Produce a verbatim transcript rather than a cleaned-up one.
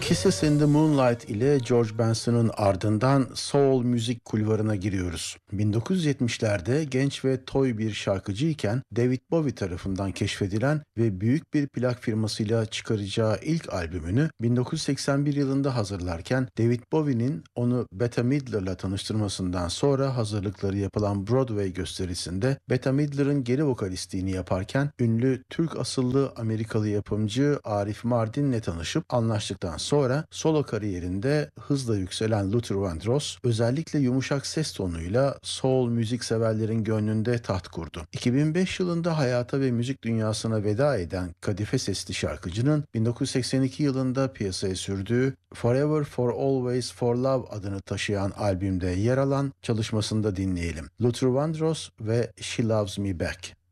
Kisses in the Moonlight ile George Benson'ın ardından soul müzik kulvarına giriyoruz. bin dokuz yüz yetmişlerde genç ve toy bir şarkıcıyken David Bowie tarafından keşfedilen ve büyük bir plak firmasıyla çıkaracağı ilk albümünü bin dokuz yüz seksen bir yılında hazırlarken David Bowie'nin onu Bette Midler'la tanıştırmasından sonra hazırlıkları yapılan Broadway gösterisinde Bette Midler'ın geri vokalistliğini yaparken ünlü Türk asıllı Amerikalı yapımcı Arif Mardin'le tanışıp anlaştıktan sonra solo kariyerinde hızla yükselen Luther Vandross özellikle yumuşak ses tonuyla soul müzik severlerin gönlünde taht kurdu. iki bin beş yılında hayata ve müzik dünyasına veda eden kadife sesli şarkıcının bin dokuz yüz seksen iki yılında piyasaya sürdüğü Forever for Always for Love adını taşıyan albümde yer alan çalışmasında dinleyelim. Luther Vandross ve She Loves Me Back.